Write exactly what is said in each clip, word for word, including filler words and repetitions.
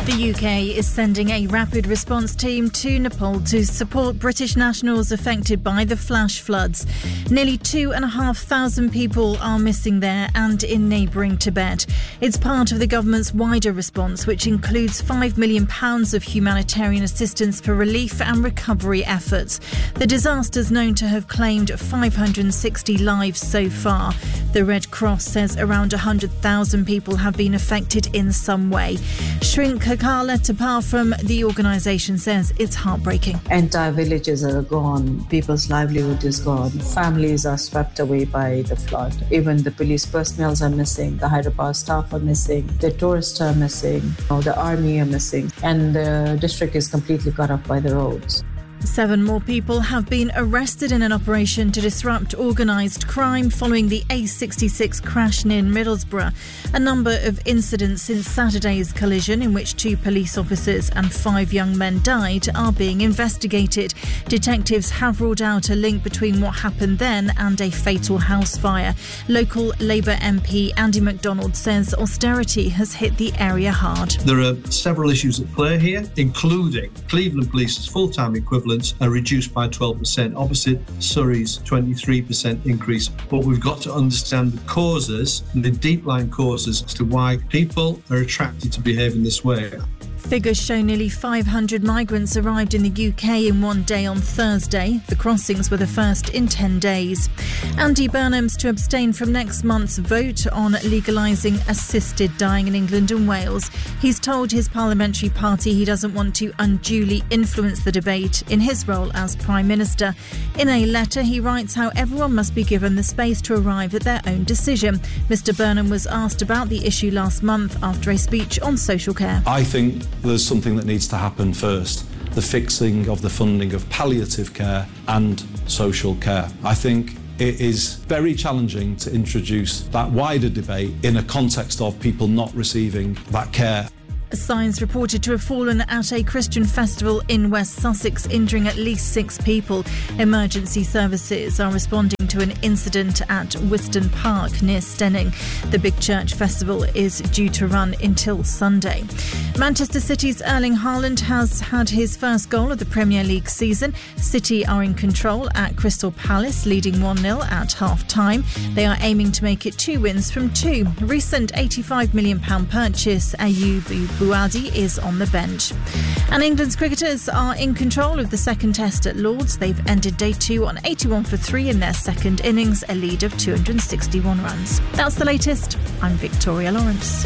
The U K is sending a rapid response team to Nepal to support British nationals affected by the flash floods. Nearly two and a half thousand people are missing there and in neighbouring Tibet. It's part of the government's wider response, which includes five million pounds of humanitarian assistance for relief and recovery efforts. The disaster's known to have claimed five hundred sixty lives so far. The Red Cross says around one hundred thousand people have been affected in some way. Shrink Kakala Tapar from the organisation says it's heartbreaking. Entire villages are gone. People's livelihood is gone. Families are swept away by the flood. Even the police personnel are missing. The hydropower staff are missing. The tourists are missing. The army are missing. And the district is completely cut off by the roads. Seven more people have been arrested in an operation to disrupt organised crime following the A sixty-six crash near Middlesbrough. A number of incidents since Saturday's collision, in which two police officers and five young men died, are being investigated. Detectives have ruled out a link between what happened then and a fatal house fire. Local Labour M P Andy MacDonald says austerity has hit the area hard. There are several issues at play here, including Cleveland Police's full-time equivalent are reduced by twelve percent, opposite Surrey's twenty-three percent increase. But we've got to understand the causes, the deep-lying causes as to why people are attracted to behave in this way. Figures show nearly five hundred migrants arrived in the U K in one day on Thursday. The crossings were the first in ten days. Andy Burnham's to abstain from next month's vote on legalising assisted dying in England and Wales. He's told his parliamentary party he doesn't want to unduly influence the debate in his role as Prime Minister. In a letter, he writes how everyone must be given the space to arrive at their own decision. Mister Burnham was asked about the issue last month after a speech on social care. I think there's something that needs to happen first, the fixing of the funding of palliative care and social care. I think it is very challenging to introduce that wider debate in a context of people not receiving that care. Signs reported to have fallen at a Christian festival in West Sussex, injuring at least six people. Emergency services are responding to an incident at Wiston Park near Stenning. The Big Church Festival is due to run until Sunday. Manchester City's Erling Haaland has had his first goal of the Premier League season. City are in control at Crystal Palace, leading one nil at half-time. They are aiming to make it two wins from two. Recent eighty-five million pounds purchase, Ayubu Buadi is on the bench. And England's cricketers are in control of the second test at Lords. They've ended day two on eighty-one for three in their second innings, a lead of two hundred sixty-one runs. That's the latest. I'm Victoria Lawrence.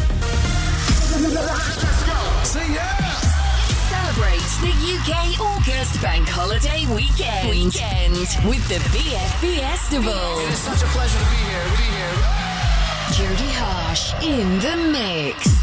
See ya! Celebrate the U K August Bank Holiday Weekend, weekend with the B F B Festival. It is such a pleasure to be here. Be here. Jody Harsh in the mix.